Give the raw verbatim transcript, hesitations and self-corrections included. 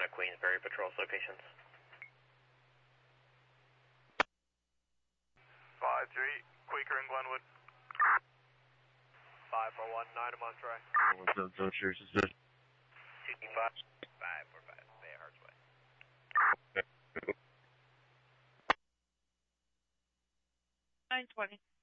at Queensbury patrols locations. five three, Quaker in Glenwood. five four one, nine in Monterey. Zone, zone cheers, is this? two five. five four five, Bay Hearts Way. nine twenty.